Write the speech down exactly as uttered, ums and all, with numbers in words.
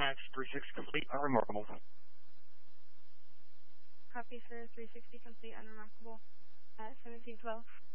Dispatch, three sixty complete, unremarkable. Copy, sir, three sixty complete, unremarkable, at seventeen twelve.